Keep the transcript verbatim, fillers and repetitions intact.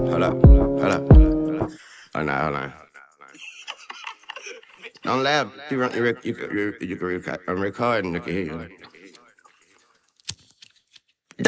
Hold up, hold up. Oh, no, hold on. Don't laugh. You, run, you, rec- you, can- you, you can record. I'm recording. Look at here.